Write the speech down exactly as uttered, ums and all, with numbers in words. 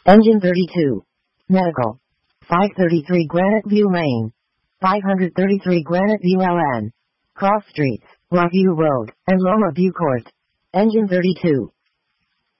Engine thirty-two. Medical. five thirty-three Granite View Lane. five thirty-three Granite View L N. Cross Streets, Rockview Road, and Loma View Court. Engine thirty-two.